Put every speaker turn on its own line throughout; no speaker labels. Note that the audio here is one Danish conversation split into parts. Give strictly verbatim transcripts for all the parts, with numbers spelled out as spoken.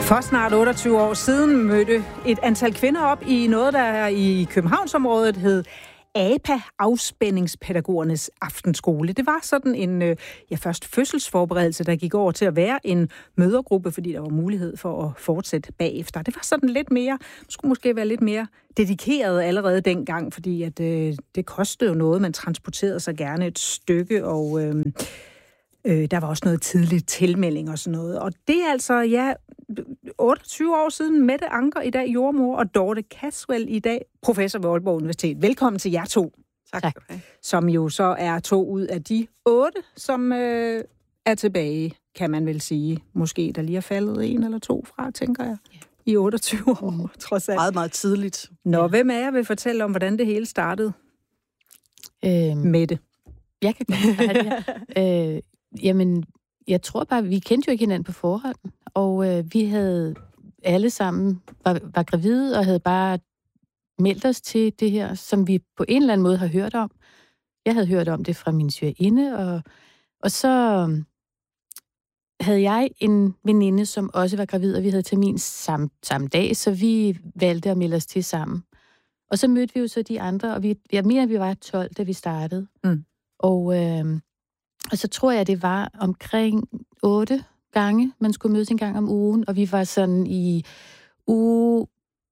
For snart otteogtyve år siden mødte et antal kvinder op i noget, der i Københavnsområdet hed A P A, Afspændingspædagogernes Aftenskole. Det var sådan en ja, først fødselsforberedelse, der gik over til at være en mødergruppe, fordi der var mulighed for at fortsætte bagefter. Det var sådan lidt mere, skulle måske være lidt mere dedikeret allerede dengang, fordi at, øh, det kostede jo noget. Man transporterede sig gerne et stykke, og øh, øh, der var også noget tidligt tilmelding og sådan noget. Og det er altså, ja, otteogtyve år siden. Mette Anker i dag jordmor, og Dorte Caswell i dag professor ved Aalborg Universitet. Velkommen til jer to.
Tak. tak.
Som jo så er to ud af de otte, som øh, er tilbage, kan man vel sige. Måske der lige er faldet en eller to fra, tænker jeg, ja. I otteogtyve år, mm. trods alt.
Meget, meget tidligt.
Nå, ja. Hvem af jer vil fortælle om, hvordan det hele startede?
Øhm,
Mette.
Jeg kan godt starte, ja. øh, Jamen, jeg tror bare, vi kendte jo ikke hinanden på forhånd, og øh, vi havde alle sammen, var, var gravide og havde bare meldt os til det her, som vi på en eller anden måde har hørt om. Jeg havde hørt om det fra min svigerinde, og, og så havde jeg en veninde, som også var gravid, og vi havde termin samme, samme dag, så vi valgte at melde os til sammen. Og så mødte vi jo så de andre, og vi, jeg mener, at vi var tolv, da vi startede. Mm. Og, øh, og så tror jeg, det var omkring otte gange, man skulle mødes en gang om ugen, og vi var sådan i uge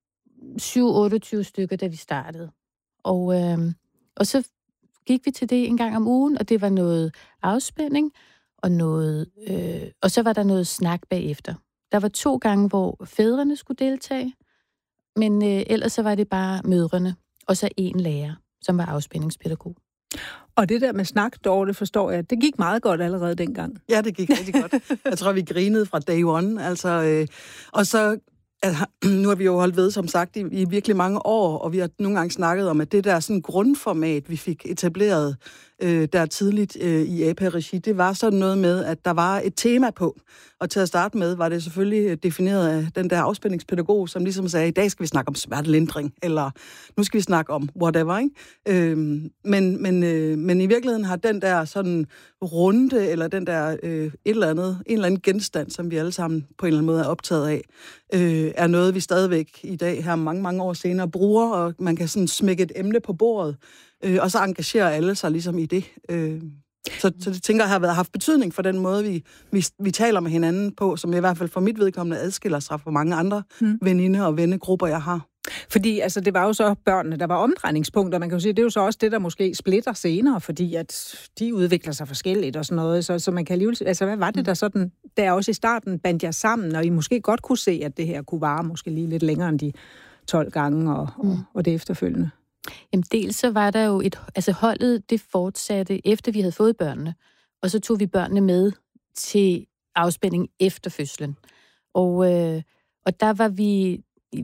syv otteogtyve stykker, da vi startede. Og, øh, og så gik vi til det en gang om ugen, og det var noget afspænding, og, noget, øh, og så var der noget snak bagefter. Der var to gange, hvor fædrene skulle deltage, men øh, ellers så var det bare mødrene, og så en lærer, som var afspændingspædagog.
Og det der med snak, Dorte, forstår jeg, det gik meget godt allerede dengang.
Ja, det gik rigtig godt. Jeg tror, vi grinede fra day one. Altså, øh, og så, altså, nu har vi jo holdt ved, som sagt, i, i virkelig mange år, og vi har nogle gange snakket om, at det der sådan grundformat, vi fik etableret øh, der tidligt øh, i A P A-regi, det var sådan noget med, at der var et tema på. Og til at starte med var det selvfølgelig defineret af den der afspændingspædagog, som ligesom sagde, i dag skal vi snakke om smertelindring, eller nu skal vi snakke om whatever, ikke? Øhm, men, men, øh, men i virkeligheden har den der sådan runde, eller den der øh, et eller andet, en eller anden genstand, som vi alle sammen på en eller anden måde er optaget af, øh, er noget, vi stadigvæk i dag, her mange, mange år senere, bruger, og man kan sådan smække et emne på bordet, øh, og så engagerer alle sig ligesom i det. Øh. Så, så det tænker jeg har været, haft betydning for den måde, vi, vi, vi taler med hinanden på, som i hvert fald for mit vedkommende adskiller sig fra mange andre hmm. veninde- og vennegrupper, jeg har.
Fordi altså, det var jo så børnene, der var omdrejningspunkter. Man kan jo sige, det er jo så også det, der måske splitter senere, fordi at de udvikler sig forskelligt og sådan noget. Så, så man kan alligevel... Altså, hvad var det, der sådan... Der også i starten bandt jer sammen, og I måske godt kunne se, at det her kunne vare måske lige lidt længere end de tolv gange og, mm. og, og det efterfølgende?
Jamen dels så var der jo et... Altså holdet, det fortsatte efter vi havde fået børnene. Og så tog vi børnene med til afspænding efter fødslen. Og, øh, og der var vi...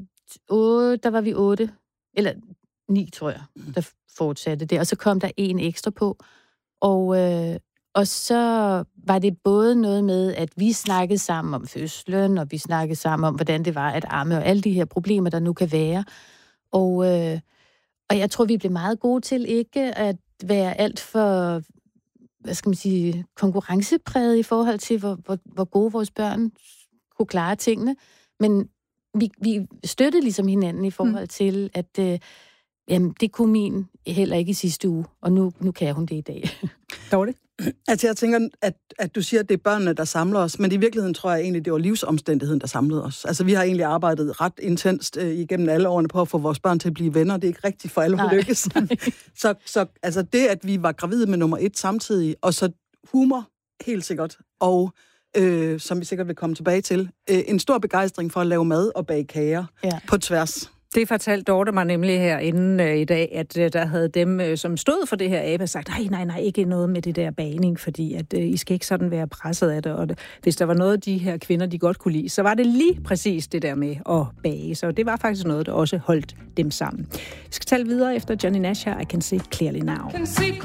otte, der var vi otte, eller ni, tror jeg, der fortsatte det. Og så kom der en ekstra på. Og, øh, og så var det både noget med, at vi snakkede sammen om fødslen, og vi snakkede sammen om, hvordan det var at amme, og alle de her problemer, der nu kan være. Og, øh, og jeg tror, vi blev meget gode til ikke at være alt for, hvad skal man sige, konkurrencepræget i forhold til, hvor, hvor, hvor gode vores børn kunne klare tingene. Men Vi, vi støttede ligesom hinanden i forhold til, at øh, jamen, det kunne min heller ikke i sidste uge, og nu, nu kan hun det i dag.
Dårligt.
Altså jeg tænker, at, at du siger, at det er børnene, der samler os, men i virkeligheden tror jeg egentlig, det var livsomstændigheden, der samlede os. Altså vi har egentlig arbejdet ret intenst øh, igennem alle årene på at få vores børn til at blive venner. Det er ikke rigtigt for alle, at lykkes. så så altså det, at vi var gravide med nummer et samtidig, og så humor, helt sikkert, og Øh, som vi sikkert vil komme tilbage til. Øh, en stor begejstring for at lave mad og bage kager ja. På tværs.
Det fortalte Dorte mig nemlig her inden øh, i dag, at øh, der havde dem, øh, som stod for det her A P A, sagt, nej, nej, nej, ikke noget med det der bagning, fordi at, øh, I skal ikke sådan være presset af det. Og det, hvis der var noget, de her kvinder, de godt kunne lide, så var det lige præcis det der med at bage. Så det var faktisk noget, der også holdt dem sammen. Vi skal tale videre efter Johnny Nash her, I Can See Clearly Now.